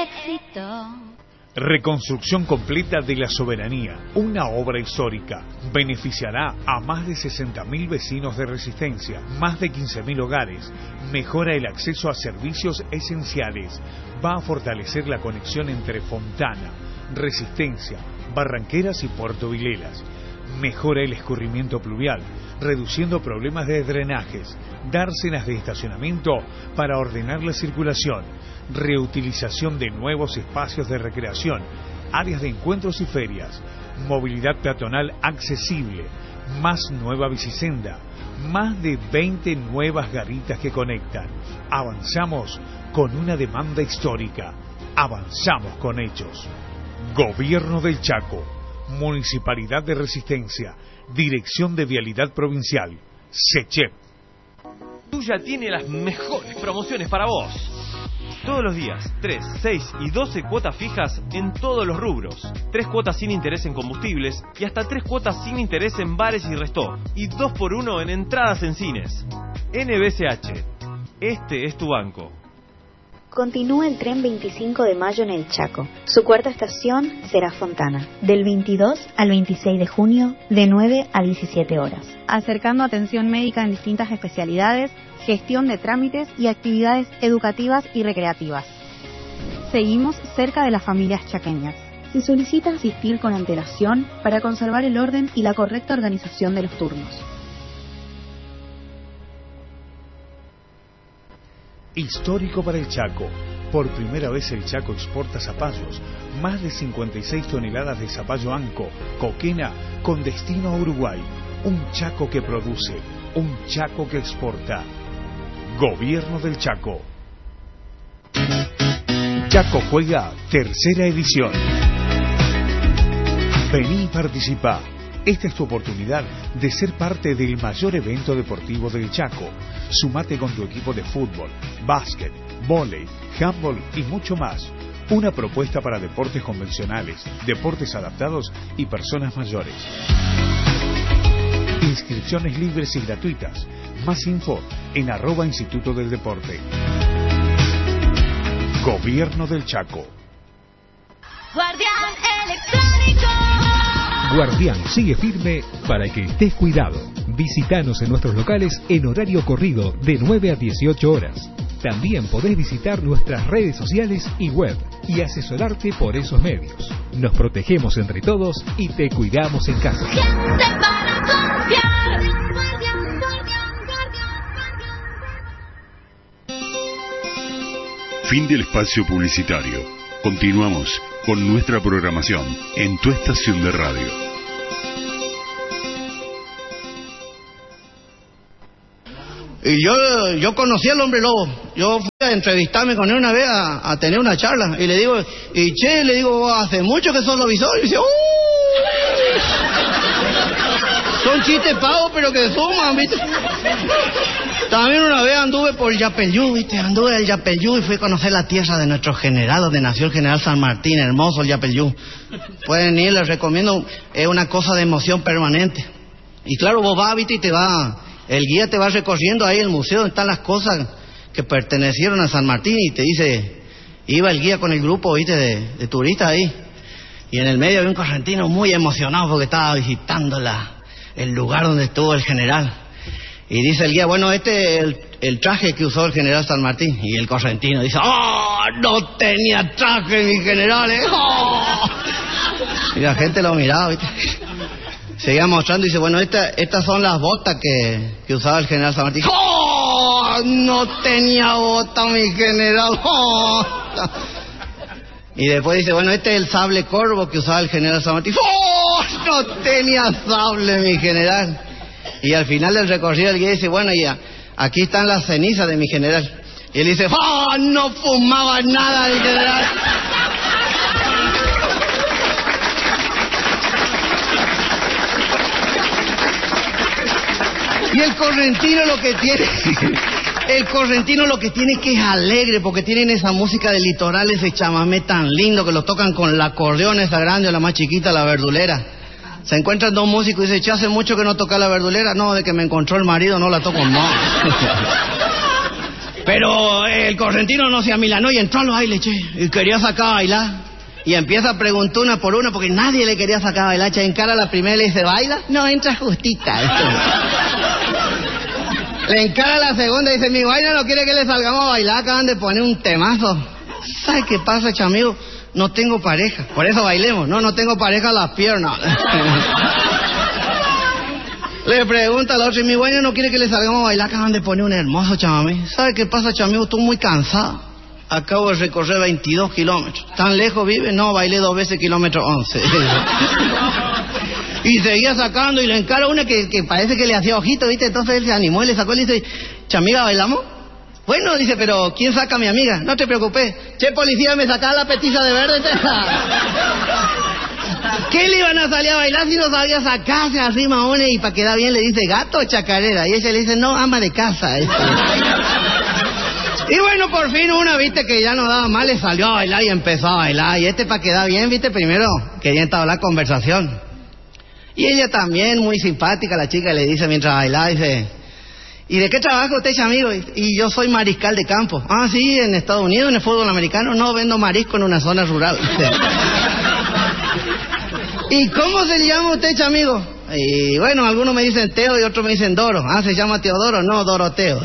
éxito. Reconstrucción completa de la Soberanía, una obra histórica. Beneficiará a más de 60.000 vecinos de Resistencia, más de 15.000 hogares. Mejora el acceso a servicios esenciales. Va a fortalecer la conexión entre Fontana, Resistencia, Barranqueras y Puerto Vilelas. Mejora el escurrimiento pluvial, reduciendo problemas de drenajes. Dársenas de estacionamiento para ordenar la circulación. Reutilización de nuevos espacios de recreación, áreas de encuentros y ferias, movilidad peatonal accesible, más nueva bicisenda, más de 20 nuevas garitas que conectan. Avanzamos con una demanda histórica, avanzamos con hechos. Gobierno del Chaco, Municipalidad de Resistencia, Dirección de Vialidad Provincial, SECHEP. Tuya tiene las mejores promociones para vos. Todos los días, 3, 6 y 12 cuotas fijas en todos los rubros. 3 cuotas sin interés en combustibles y hasta 3 cuotas sin interés en bares y restó. Y 2x1 en entradas en cines. NBCH. Este es tu banco. Continúa el tren 25 de mayo en el Chaco. Su cuarta estación será Fontana. Del 22 al 26 de junio, de 9 a 17 horas. Acercando atención médica en distintas especialidades, gestión de trámites y actividades educativas y recreativas. Seguimos cerca de las familias chaqueñas. Se solicita asistir con antelación para conservar el orden y la correcta organización de los turnos. Histórico para el Chaco. Por primera vez el Chaco exporta zapallos. Más de 56 toneladas de zapallo anco, coquena, con destino a Uruguay. Un Chaco que produce, un Chaco que exporta. Gobierno del Chaco. Chaco Juega, tercera edición. Vení y participa. Esta es tu oportunidad de ser parte del mayor evento deportivo del Chaco. Sumate con tu equipo de fútbol, básquet, vóley, handball y mucho más. Una propuesta para deportes convencionales, deportes adaptados y personas mayores. Inscripciones libres y gratuitas. Más info en @Instituto del Deporte. Gobierno del Chaco. Guardián Electrónico. Guardián sigue firme para que estés cuidado. Visítanos en nuestros locales en horario corrido de 9 a 18 horas. También podés visitar nuestras redes sociales y web y asesorarte por esos medios. Nos protegemos entre todos y te cuidamos en casa. Gente para confiar. Fin del espacio publicitario. Continuamos con nuestra programación en tu estación de radio. Y yo conocí al hombre lobo. Yo fui a entrevistarme con él una vez a tener una charla. Y le digo, hace mucho que sos lobizón. Y dice, son chistes pagos, pero que suman, ¿viste? También una vez anduve por Yapeyú, ¿viste? Anduve al Yapeyú y fui a conocer la tierra de nuestro general, donde nació el general San Martín, hermoso el Yapeyú. Pueden ir, les recomiendo, es una cosa de emoción permanente. Y claro, vos vas, ¿viste? Y te va, el guía te va recorriendo ahí el museo donde están las cosas que pertenecieron a San Martín y te dice, iba el guía con el grupo, ¿viste? De turistas ahí. Y en el medio había un correntino muy emocionado porque estaba visitando el lugar donde estuvo el general. Y dice el guía, bueno, este es el traje que usó el general San Martín. Y el correntino dice, ¡oh! No tenía traje mi general, ¿eh? ¡Oh! Y la gente lo miraba, ¿viste? Seguía mostrando y dice, bueno, estas son las botas que usaba el general San Martín. ¡Oh! No tenía botas mi general. ¡Oh! Y después dice, bueno, este es el sable corvo que usaba el general San Martín. ¡Oh! No tenía sable mi general. Y al final del recorrido el guía dice, bueno, ya, aquí están las cenizas de mi general. Y él dice, ¡oh! No fumaba nada mi general. Y el correntino lo que tiene es que es alegre, porque tienen esa música del litoral, ese chamamé tan lindo que lo tocan con la acordeón esa grande o la más chiquita, la verdulera. Se encuentran dos músicos y dicen, che, hace mucho que no toca la verdulera. No, de que me encontró el marido no la toco más. Pero el correntino no se amilanó y entró al baile, che. Y quería sacar a bailar. Y empieza a preguntar una por una porque nadie le quería sacar a bailar. Che, encara a la primera y le dice, ¿baila? No, entra justita. Le encara a la segunda y dice, mi vaina no quiere que le salgamos a bailar, acaban de poner un temazo. ¿Sabe qué pasa, chamigo? No tengo pareja, por eso bailemos. No tengo pareja a las piernas. Le pregunta al otro, y mi vaina no quiere que le salgamos a bailar, acaban de poner un hermoso chamamé. ¿Sabe qué pasa, chamigo? Estoy muy cansado. Acabo de recorrer 22 kilómetros. ¿Tan lejos vive? No, bailé 2 veces kilómetro 11. Y seguía sacando y le encara una que parece que le hacía ojito, ¿viste? Entonces él se animó y le sacó y le dice, chamiga, ¿bailamos? Bueno, dice, pero ¿quién saca a mi amiga? No te preocupes. Che, policía, me sacaba la petiza de verde. ¿Qué le iban a salir a bailar si no sabía sacarse arriba una? Y para quedar bien le dice, gato o chacarera. Y ella le dice, no, ama de casa. Y bueno, por fin una, viste, que ya no daba más, le salió a bailar y empezó a bailar. Y para quedar bien, viste, primero quería entablar conversación. Y ella también, muy simpática, la chica le dice mientras bailaba, dice, ¿y de qué trabaja usted, amigo? Y yo soy mariscal de campo. Ah, sí, en Estados Unidos, en el fútbol americano. No, vendo marisco en una zona rural. ¿Y cómo se llama usted, amigo? Y bueno, algunos me dicen Teo y otros me dicen Doro. Ah, ¿se llama Teodoro? No, Doroteo.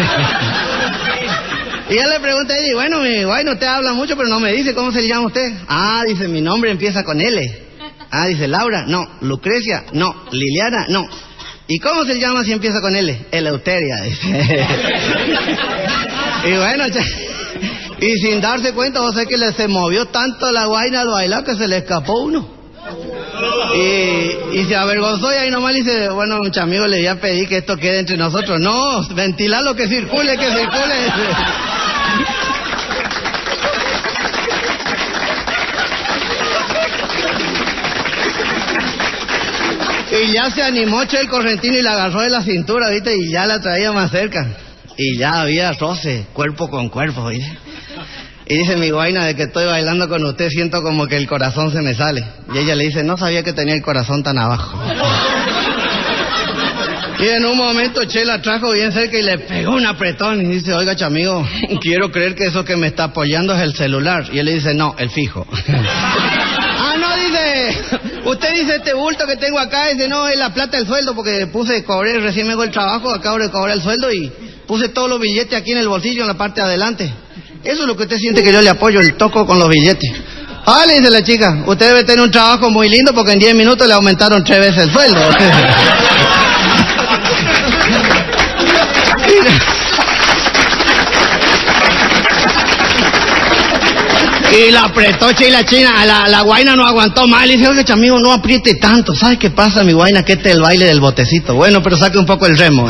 Y ya le pregunté a ella, bueno, usted habla mucho, pero no me dice cómo se llama usted. Ah, dice, mi nombre empieza con L. Ah, dice, Laura, no. Lucrecia, no. Liliana, no. ¿Y cómo se llama si empieza con L? Eleuteria, dice. Y bueno, y sin darse cuenta, vos sabés que se movió tanto la guaina al bailar que se le escapó uno. Y se avergonzó y ahí nomás le dice, bueno, muchos amigos, le voy a pedir que esto quede entre nosotros. No, ventilar lo que circule, que circule. Y ya se animó Che el correntino y la agarró de la cintura, ¿viste? Y ya la traía más cerca. Y ya había roce, cuerpo con cuerpo, ¿viste? Y dice, mi guaina, de que estoy bailando con usted siento como que el corazón se me sale. Y ella le dice, no sabía que tenía el corazón tan abajo. Y en un momento Che la trajo bien cerca y le pegó un apretón. Y dice, oiga, chamigo, quiero creer que eso que me está apoyando es el celular. Y él le dice, no, el fijo. Ah, no, dice, usted dice este bulto que tengo acá, dice, no, es la plata del sueldo, porque cobré, recién me hago el trabajo, acabo de cobrar el sueldo y puse todos los billetes aquí en el bolsillo, en la parte de adelante. Eso es lo que usted siente que yo le apoyo, el toco con los billetes. Ah, le dice la chica, usted debe tener un trabajo muy lindo porque en 10 minutos le aumentaron 3 veces el sueldo. Y la apretó Che y la china, la guaina no aguantó más. Le dice, oye, chamigo, no apriete tanto. ¿Sabes qué pasa, mi guaina? Que este es el baile del botecito. Bueno, pero saque un poco el remo.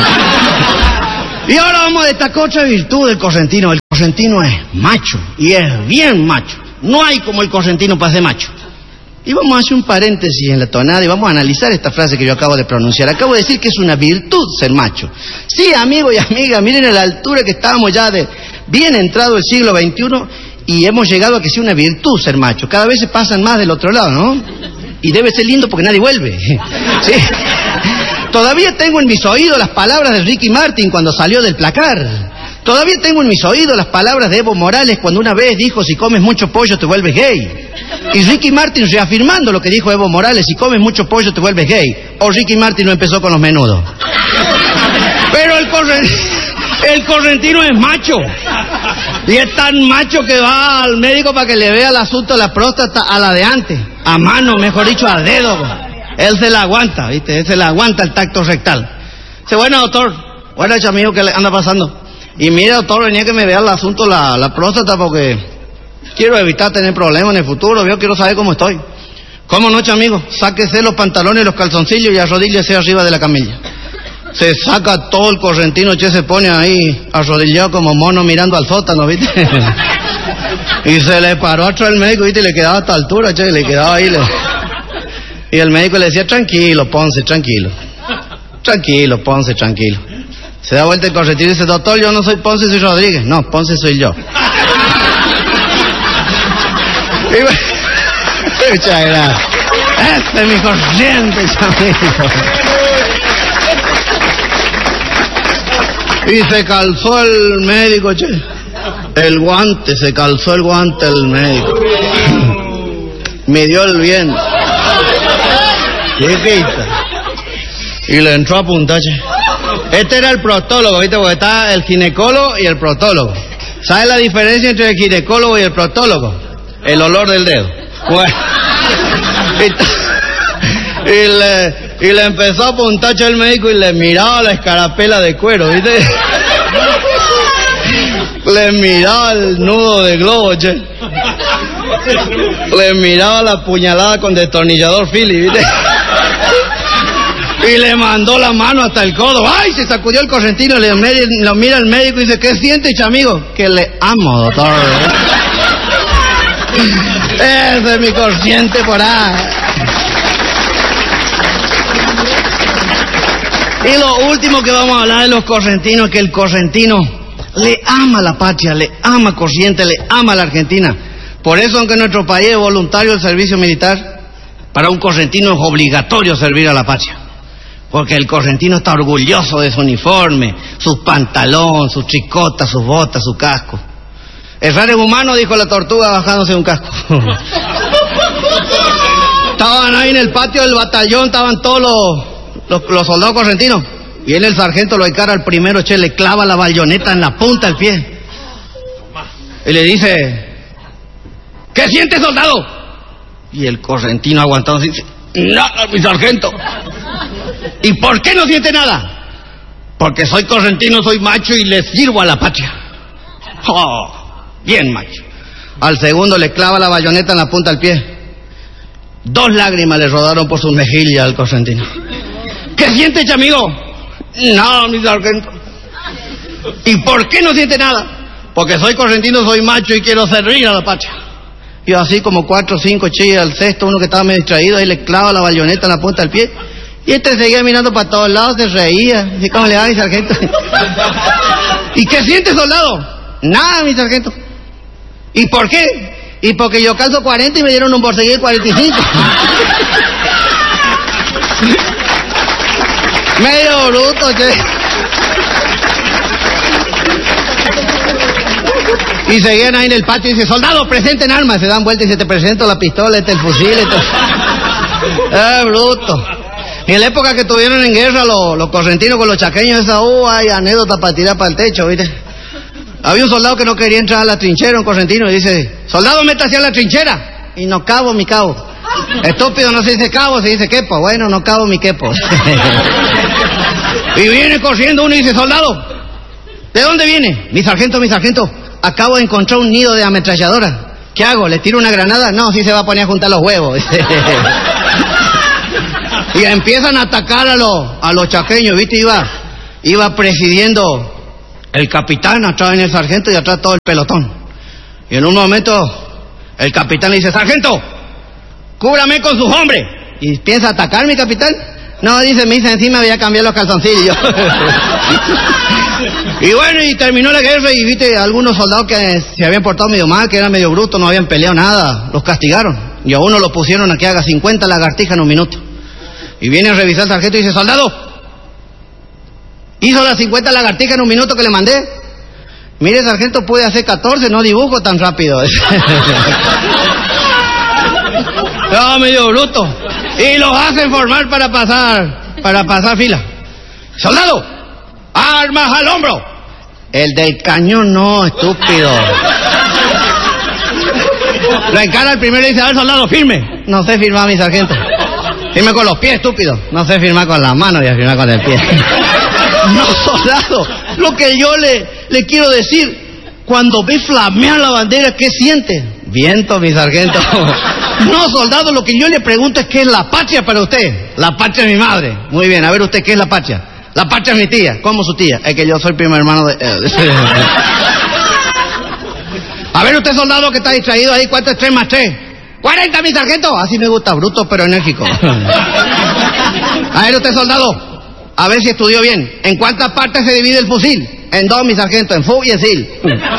Y ahora vamos a destacar otra virtud del correntino. El correntino es macho, y es bien macho. No hay como el correntino para ser macho. Y vamos a hacer un paréntesis en la tonada y vamos a analizar esta frase que yo acabo de pronunciar. Acabo de decir que es una virtud ser macho. Sí, amigo y amiga, miren a la altura que estábamos ya de bien entrado el siglo XXI y hemos llegado a que sea una virtud ser macho. Cada vez se pasan más del otro lado, ¿no? Y debe ser lindo porque nadie vuelve. ¿Sí? Todavía tengo en mis oídos las palabras de Ricky Martin cuando salió del placar. Todavía tengo en mis oídos las palabras de Evo Morales cuando una vez dijo, si comes mucho pollo te vuelves gay. Y Ricky Martin reafirmando lo que dijo Evo Morales, si comes mucho pollo te vuelves gay. O Ricky Martin no empezó con los menudos. Pero el correntino es macho. Y es tan macho que va al médico para que le vea el asunto de la próstata a la de antes. A mano, mejor dicho, a dedo. Él se la aguanta, ¿viste? Él se la aguanta el tacto rectal. Dice, bueno, doctor, bueno, amigo, ¿qué le anda pasando? Y mira, doctor, venía que me vea el asunto la próstata porque quiero evitar tener problemas en el futuro. Yo quiero saber cómo estoy. ¿Cómo no, amigo? Sáquese los pantalones y los calzoncillos y arrodíllese arriba de la camilla. Se saca todo el correntino, Che, se pone ahí arrodillado como mono mirando al sótano, ¿viste? Y se le paró atrás el médico, ¿viste? Y le quedaba a esta altura, Che, le quedaba ahí. Y el médico le decía, tranquilo, Ponce, tranquilo. Tranquilo, Ponce, tranquilo. Se da vuelta el correntino y dice, doctor, yo no soy Ponce, soy Rodríguez. No, Ponce soy yo. Muchas gracias. Este es mi corriente, amigo. Y se calzó el médico, che. El guante, se calzó el guante el médico. Midió el viento. Y le entró a puntar, che. Este era el proctólogo, ¿viste? Porque está el ginecólogo y el proctólogo. ¿Sabes la diferencia entre el ginecólogo y el proctólogo? El olor del dedo. Bueno. Y le empezó a apuntar el médico y le miraba la escarapela de cuero, ¿viste? Le miraba el nudo de globo, che. Le miraba la puñalada con destornillador Philly, ¿viste? Y le mandó la mano hasta el codo. ¡Ay! Se sacudió el correntino, lo mira el médico y dice, ¿qué siente, chamigo? Que le amo, doctor. Ese es mi corriente por ahí. Y lo último que vamos a hablar de los correntinos es que el correntino le ama la patria, le ama Corrientes, le ama la Argentina. Por eso, aunque en nuestro país es voluntario el servicio militar, para un correntino es obligatorio servir a la patria. Porque el correntino está orgulloso de su uniforme, sus pantalones, sus chicotas, sus botas, su casco. Errar es humano, dijo la tortuga bajándose de un casco. Estaban ahí en el patio del batallón, estaban todos los soldados correntinos. Viene el sargento, lo encara al primero, che, le clava la bayoneta en la punta del pie. Y le dice, ¿qué siente, soldado? Y el correntino aguantado dice, nada, mi sargento. ¿Y por qué no siente nada? Porque soy correntino, soy macho y le sirvo a la patria. Oh, bien macho. Al segundo le clava la bayoneta en la punta del pie. 2 lágrimas le rodaron por sus mejillas al correntino. ¿Qué siente, chamigo? No, mi sargento. ¿Y por qué no siente nada? Porque soy correntino, soy macho y quiero servir a la patria. Y así como 4 o 5 chillas al sexto, uno que estaba medio distraído, ahí le clava la bayoneta en la punta del pie. Y este seguía mirando para todos lados, se reía. ¿Y cómo le va, mi sargento? ¿Y qué siente, soldado? Nada, mi sargento. ¿Y por qué? Y porque yo calzo 40 y me dieron un borseguí de 45. Medio bruto, che. Y seguían ahí en el patio y dice, soldado, presenten armas. Se dan vuelta y dice, te presento la pistola, el fusil, bruto. Y en la época que estuvieron en guerra los correntinos con los chaqueños, esa hay anécdota para tirar para el techo, ¿viste? Había un soldado que no quería entrar a la trinchera, un correntino, y dice, soldado, métase a la trinchera. Y no cabo mi cabo. Estúpido, no se dice cabo, se dice quepo. Bueno, no cabo mi quepo. Y viene corriendo uno y dice, soldado, ¿de dónde viene? Mi sargento, acabo de encontrar un nido de ametralladora. ¿Qué hago? ¿Le tiro una granada? No, sí se va a poner a juntar los huevos. Y empiezan a atacar a los chaqueños, ¿viste? Iba presidiendo el capitán, atrás en el sargento y atrás todo el pelotón. Y en un momento el capitán le dice, sargento, cúbrame con sus hombres. ¿Y piensa atacar, mi capitán? No, dice, me hice encima, voy a cambiar los calzoncillos. Y bueno, y terminó la guerra y viste, algunos soldados que se habían portado medio mal, que eran medio brutos, no habían peleado nada, los castigaron. Y a uno lo pusieron a que haga 50 lagartijas en un minuto. Y viene a revisar el sargento y dice, soldado, ¿hizo las 50 lagartijas en un minuto que le mandé? Mire, sargento, puede hacer 14, no dibujo tan rápido. No, medio bruto. Y los hacen formar para pasar fila. Soldado, armas al hombro. El del cañón no, estúpido. Lo encara el primero y dice, a ver, soldado, firme. No sé firmar, mi sargento. Firme con los pies, estúpido. No sé firmar con las manos, voy a firmar con el pie. No, soldado, lo que yo le quiero decir, cuando ve flamear la bandera, ¿qué siente? Viento, mi sargento. No, soldado, lo que yo le pregunto es ¿qué es la patria para usted? La patria es mi madre. Muy bien, a ver usted, ¿qué es la patria? La patria es mi tía. ¿Cómo su tía? Es que yo soy primo hermano de... A ver usted, soldado, que está distraído ahí, ¿cuánto es 3 más 3? 40, mi sargento. Así me gusta, bruto pero enérgico. A ver usted, soldado, a ver si estudió bien. ¿En cuántas partes se divide el fusil? En 2, mi sargento, en FU y en SIL.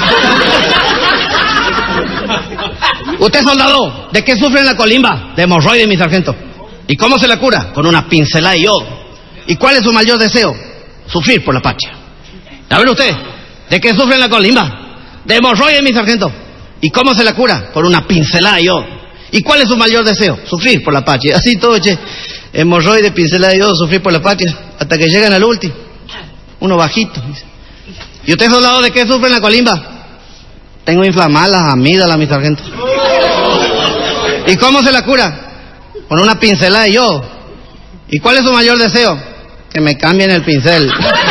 Usted, soldado, ¿de qué sufre en la colimba? De hemorroides, mi sargento. ¿Y cómo se la cura? Con una pincelada de yodo. ¿Y cuál es su mayor deseo? Sufrir por la patria. A ver usted, ¿de qué sufre en la colimba? De hemorroides, mi sargento. ¿Y cómo se la cura? Por una pincelada de yodo. ¿Y cuál es su mayor deseo? Sufrir por la patria. Así todo, che. Hemorroides, pincelada de yodo, sufrir por la patria. Hasta que llegan al último. Uno bajito. ¿Y usted, soldado, de qué sufre en la colimba? Tengo inflamadas las amígdalas, mi sargento. ¿Y cómo se la cura? Con una pincelada de yodo. ¿Y cuál es su mayor deseo? Que me cambien el pincel.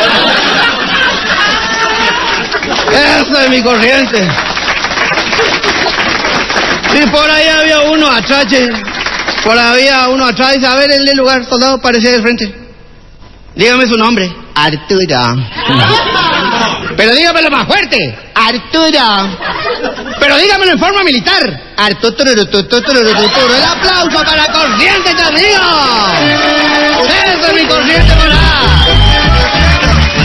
Esa es mi corriente. Y por ahí había uno atrás, che. Por ahí había uno atrás. Dice, a ver, el lugar, soldado, parecía del frente. Dígame su nombre. Arturo. Pero dígamelo más fuerte. Arturo. Pero dígamelo en forma militar. Arturo. El aplauso para Corrientes Tardío. Esa es mi corriente morada.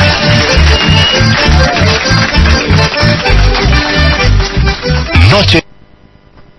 Noche